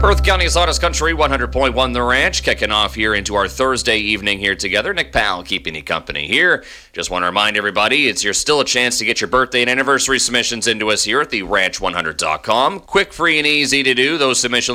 Perth County's hottest country, 100.1 The Ranch, kicking off here into our Thursday evening here together. Nick Powell keeping you company here. Just want to remind everybody, it's still a chance to get your birthday and anniversary submissions into us here at the ranch100.com. Quick, free, and easy to do. Those submissions